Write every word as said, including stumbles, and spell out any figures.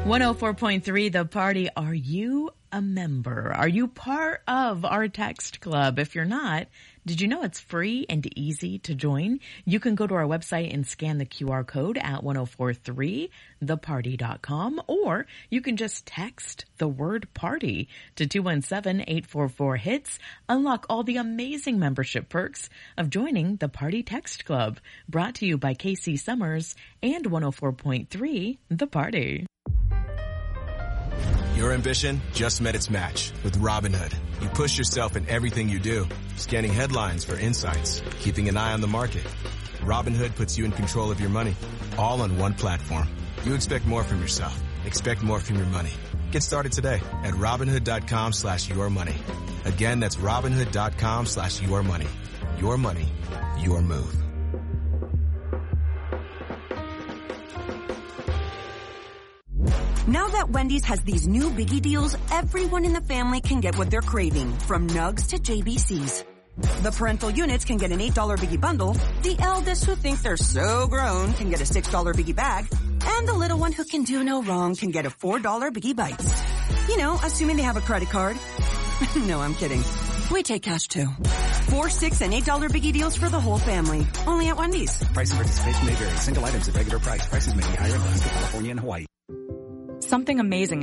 one oh four point three The Party. Are you a member? Are you part of our text club? If you're not, did you know it's free and easy to join? You can go to our website and scan the Q R code at ten forty-three the party dot com, or you can just text the word party to two one seven, eight four four, HITS. Unlock all the amazing membership perks of joining the Party Text Club. Brought to you by K C Summers and one oh four point three The Party. Your ambition just met its match with Robinhood. You push yourself in everything you do, scanning headlines for insights, keeping an eye on the market. Robinhood puts you in control of your money, all on one platform. You expect more from yourself. Expect more from your money. Get started today at Robinhood.com slash your money. Again, that's Robinhood.com slash your money. Your money, your move. Now that Wendy's has these new biggie deals, everyone in the family can get what they're craving, from nugs to J B Cs. The parental units can get an eight dollar biggie bundle, the eldest who think they're so grown can get a six dollar biggie bag, and the little one who can do no wrong can get a four dollar biggie bites. You know, assuming they have a credit card. No, I'm kidding. We take cash too. Four, six, and eight dollar biggie deals for the whole family. Only at Wendy's. Price and participation may vary. Single items at regular price. Prices may be higher in Alaska, California, and Hawaii. Something amazing